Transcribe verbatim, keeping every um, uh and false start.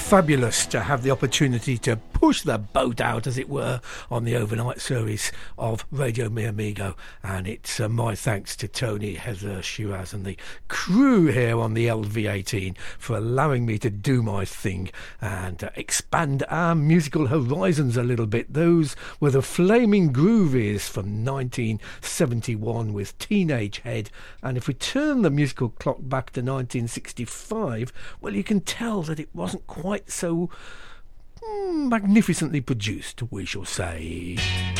fabulous to have the opportunity to push the boat out, as it were, on the overnight series of Radio Mi Amigo. And it's uh, my thanks to Tony, Heather, Shiraz and the crew here on the L V eighteen for allowing me to do my thing and uh, expand our musical horizons a little bit. Those were the Flaming Groovies from nineteen seventy-one with Teenage Head. And if we turn the musical clock back to nineteen sixty-five, well, you can tell that it wasn't quite so mm, magnificently produced, we shall say.